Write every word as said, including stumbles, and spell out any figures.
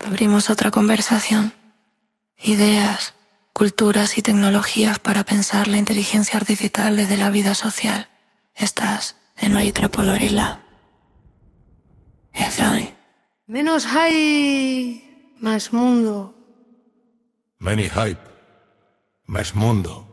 Abrimos otra conversación. Ideas, culturas y tecnologías para pensar la inteligencia artificial desde la vida social. Estás en I Triple Gorilla. F. Menos hay, más mundo. Many hype, más mundo.